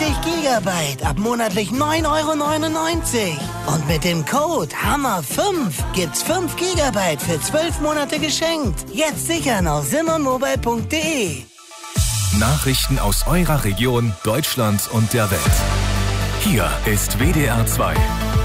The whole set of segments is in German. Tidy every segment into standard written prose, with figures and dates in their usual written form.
Gigabyte ab monatlich 9,99 €. Und mit dem Code HAMMER5 gibt's 5 Gigabyte für 12 Monate geschenkt. Jetzt sichern auf simonmobile.de. Nachrichten aus eurer Region, Deutschland und der Welt. Hier ist WDR 2.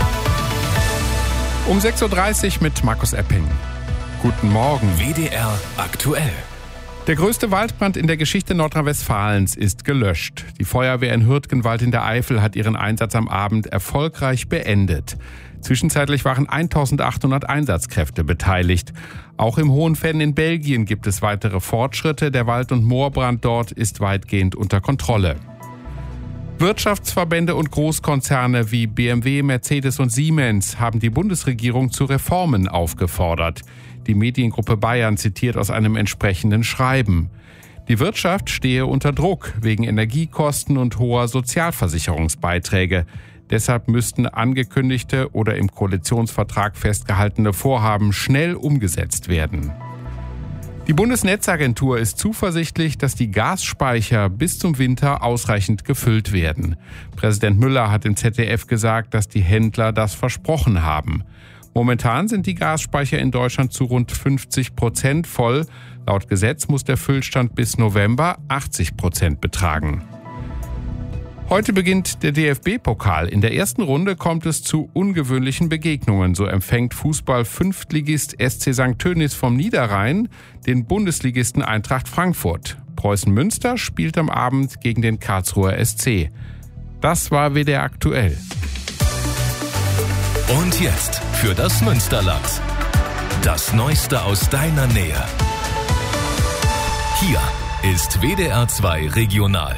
Um 6.30 Uhr mit Markus Epping. Guten Morgen. WDR aktuell. Der größte Waldbrand in der Geschichte Nordrhein-Westfalens ist gelöscht. Die Feuerwehr in Hürtgenwald in der Eifel hat ihren Einsatz am Abend erfolgreich beendet. Zwischenzeitlich waren 1800 Einsatzkräfte beteiligt. Auch im Hohenfenn in Belgien gibt es weitere Fortschritte. Der Wald- und Moorbrand dort ist weitgehend unter Kontrolle. Wirtschaftsverbände und Großkonzerne wie BMW, Mercedes und Siemens haben die Bundesregierung zu Reformen aufgefordert. Die Mediengruppe Bayern zitiert aus einem entsprechenden Schreiben. Die Wirtschaft stehe unter Druck wegen Energiekosten und hoher Sozialversicherungsbeiträge. Deshalb müssten angekündigte oder im Koalitionsvertrag festgehaltene Vorhaben schnell umgesetzt werden. Die Bundesnetzagentur ist zuversichtlich, dass die Gasspeicher bis zum Winter ausreichend gefüllt werden. Präsident Müller hat im ZDF gesagt, dass die Händler das versprochen haben. Momentan sind die Gasspeicher in Deutschland zu rund 50% voll. Laut Gesetz muss der Füllstand bis November 80% betragen. Heute beginnt der DFB-Pokal. In der ersten Runde kommt es zu ungewöhnlichen Begegnungen. So empfängt Fußball-Fünftligist SC St. Tönnies vom Niederrhein den Bundesligisten Eintracht Frankfurt. Preußen Münster spielt am Abend gegen den Karlsruher SC. Das war WDR aktuell. Und jetzt für das Münsterland. Das Neueste aus deiner Nähe. Hier ist WDR 2 Regional.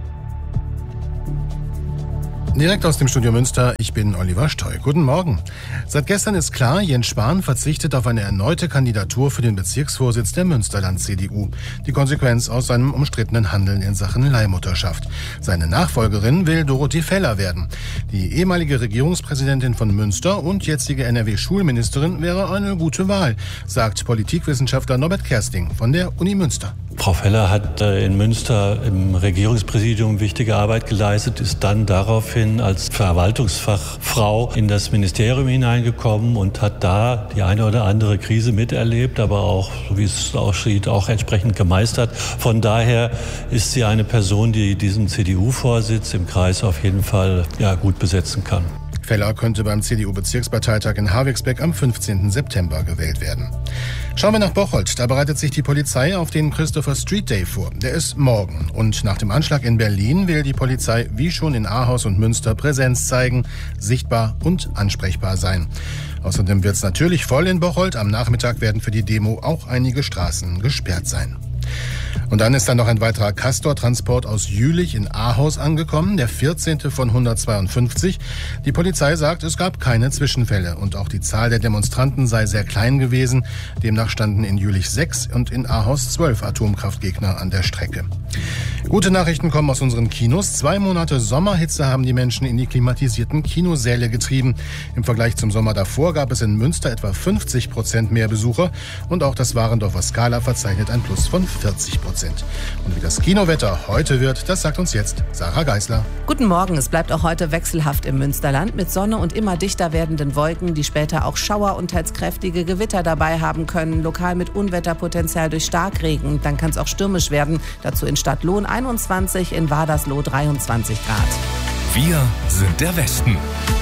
Direkt aus dem Studio Münster, ich bin Oliver Steu. Guten Morgen. Seit gestern ist klar, Jens Spahn verzichtet auf eine erneute Kandidatur für den Bezirksvorsitz der Münsterland-CDU. Die Konsequenz aus seinem umstrittenen Handeln in Sachen Leihmutterschaft. Seine Nachfolgerin will Dorothee Feller werden. Die ehemalige Regierungspräsidentin von Münster und jetzige NRW-Schulministerin wäre eine gute Wahl, sagt Politikwissenschaftler Norbert Kersting von der Uni Münster. Frau Feller hat in Münster im Regierungspräsidium wichtige Arbeit geleistet, ist dann daraufhin als Verwaltungsfachfrau in das Ministerium hineingekommen und hat da die eine oder andere Krise miterlebt, aber auch, so wie es aussieht, auch entsprechend gemeistert. Von daher ist sie eine Person, die diesen CDU-Vorsitz im Kreis auf jeden Fall gut besetzen kann. Feller könnte beim CDU-Bezirksparteitag in Havixbeck am 15. September gewählt werden. Schauen wir nach Bocholt. Da bereitet sich die Polizei auf den Christopher Street Day vor. Der ist morgen. Und nach dem Anschlag in Berlin will die Polizei wie schon in Ahaus und Münster Präsenz zeigen, sichtbar und ansprechbar sein. Außerdem wird es natürlich voll in Bocholt. Am Nachmittag werden für die Demo auch einige Straßen gesperrt sein. Und dann ist dann noch ein weiterer Castor-Transport aus Jülich in Ahaus angekommen, der 14. von 152. Die Polizei sagt, es gab keine Zwischenfälle und auch die Zahl der Demonstranten sei sehr klein gewesen. Demnach standen in Jülich 6 und in Ahaus 12 Atomkraftgegner an der Strecke. Gute Nachrichten kommen aus unseren Kinos. 2 Monate Sommerhitze haben die Menschen in die klimatisierten Kinosäle getrieben. Im Vergleich zum Sommer davor gab es in Münster etwa 50% mehr Besucher und auch das Warendorfer Scala verzeichnet ein Plus von 40%. Und wie das Kinowetter heute wird, das sagt uns jetzt Sarah Geisler. Guten Morgen, es bleibt auch heute wechselhaft im Münsterland mit Sonne und immer dichter werdenden Wolken, die später auch Schauer und teils kräftige Gewitter dabei haben können, lokal mit Unwetterpotenzial durch Starkregen. Dann kann es auch stürmisch werden, dazu in Stadtlohn 21, in Wadersloh 23 Grad. Wir sind der Westen.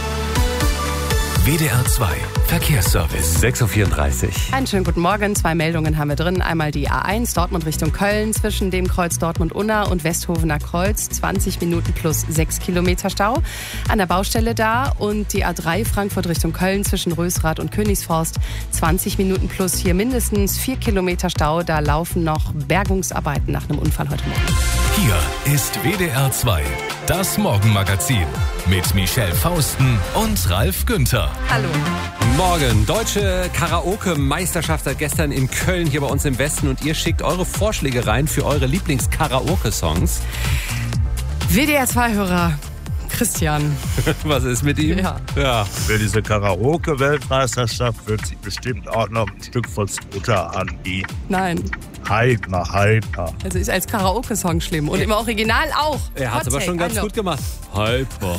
WDR 2 Verkehrsservice. 6.34 Uhr. Einen schönen guten Morgen. 2 Meldungen haben wir drin. Einmal die A1 Dortmund Richtung Köln zwischen dem Kreuz Dortmund-Unna und Westhofener Kreuz. 20 Minuten plus 6 Kilometer Stau an der Baustelle da. Und die A3 Frankfurt Richtung Köln zwischen Rösrath und Königsforst. 20 Minuten plus hier mindestens 4 Kilometer Stau. Da laufen noch Bergungsarbeiten nach einem Unfall heute Morgen. Hier ist WDR 2, das Morgenmagazin mit Michelle Fausten und Ralf Günther. Hallo. Morgen, deutsche Karaoke-Meisterschaft seit gestern in Köln hier bei uns im Westen und ihr schickt eure Vorschläge rein für eure Lieblings-Karaoke-Songs. WDR 2-Hörer Christian. Was ist mit ihm? Ja. Für diese Karaoke-Weltmeisterschaft wird sich bestimmt auch noch ein Stück von Scooter anbieten. Nein. Hyper. Also ist als Karaoke-Song schlimm. Und im Original auch. Er hat es aber schon ganz gut gemacht. Hyper.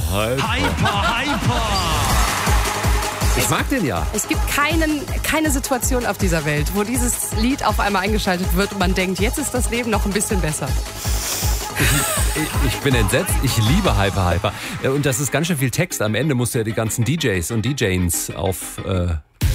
Ich mag den ja. Es gibt keine Situation auf dieser Welt, wo dieses Lied auf einmal eingeschaltet wird und man denkt, jetzt ist das Leben noch ein bisschen besser. Ich bin entsetzt. Ich liebe Hyper. Und das ist ganz schön viel Text. Am Ende musst du ja die ganzen DJs und DJs